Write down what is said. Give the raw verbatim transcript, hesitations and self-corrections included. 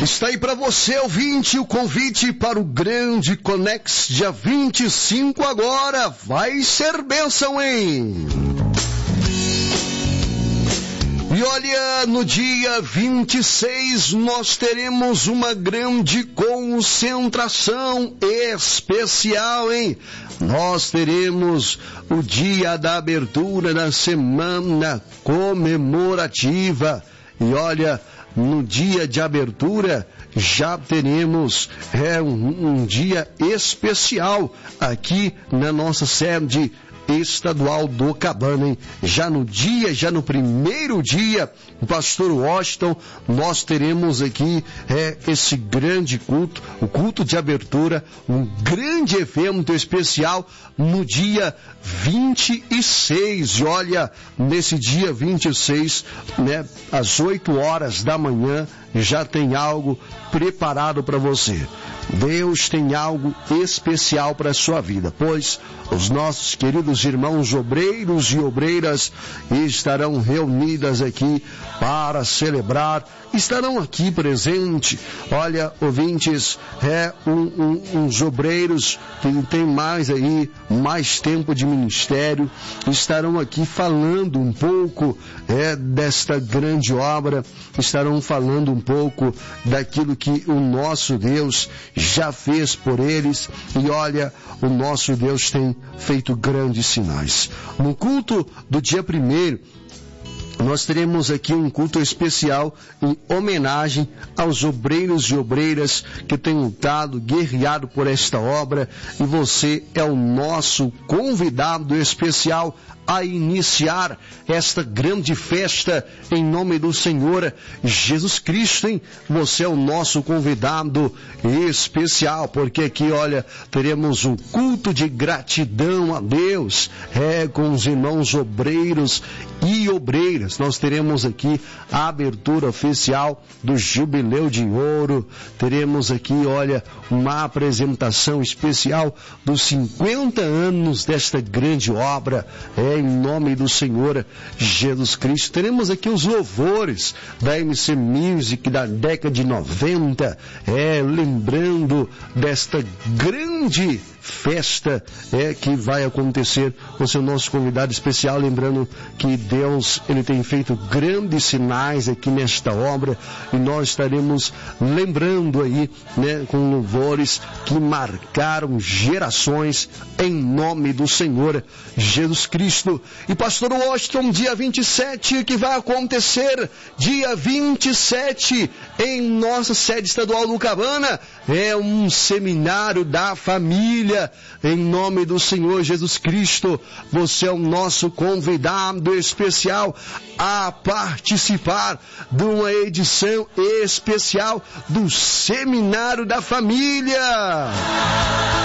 Está aí para você, ouvinte, o convite para o grande Conex, dia vinte e cinco agora. Vai ser bênção, hein? E olha, no dia vinte e seis nós teremos uma grande concentração especial, hein? Nós teremos o dia da abertura da semana comemorativa. E olha, no dia de abertura já teremos é, um, um dia especial aqui na nossa sede estadual do Cabana, hein? Já no dia, já no primeiro dia, o pastor Washington, nós teremos aqui é, esse grande culto, o culto de abertura, um grande evento especial no dia vinte e seis. E olha, nesse dia vinte e seis, né, às oito horas da manhã, já tem algo preparado para você. Deus tem algo especial para a sua vida, pois os nossos queridos irmãos obreiros e obreiras estarão reunidas aqui para celebrar, estarão aqui presentes. Olha, ouvintes, é um, um, uns obreiros que têm mais aí, mais tempo de ministério, estarão aqui falando um pouco é, desta grande obra, estarão falando um pouco daquilo que o nosso Deus já fez por eles. E olha, o nosso Deus tem feito grandes sinais. No culto do dia primeiro, nós teremos aqui um culto especial em homenagem aos obreiros e obreiras que têm lutado, guerreado por esta obra, e você é o nosso convidado especial a iniciar esta grande festa em nome do Senhor Jesus Cristo, hein? Você é o nosso convidado especial, porque aqui, olha, teremos um culto de gratidão a Deus, é, com os irmãos obreiros e obreiras. Nós teremos aqui a abertura oficial do Jubileu de Ouro, teremos aqui, olha, uma apresentação especial dos cinquenta anos desta grande obra, é, em nome do Senhor Jesus Cristo. Teremos aqui os louvores da M C Music da década de noventa, é, lembrando desta grande festa é, que vai acontecer. Você é o nosso convidado especial, lembrando que Deus, Ele tem feito grandes sinais aqui nesta obra, e nós estaremos lembrando aí, né, com louvores que marcaram gerações em nome do Senhor Jesus Cristo. E pastor Washington, dia vinte e sete, que vai acontecer dia vinte e sete em nossa sede estadual do Cabana, é um seminário da família. Em nome do Senhor Jesus Cristo, você é o nosso convidado especial a participar de uma edição especial do Seminário da Família.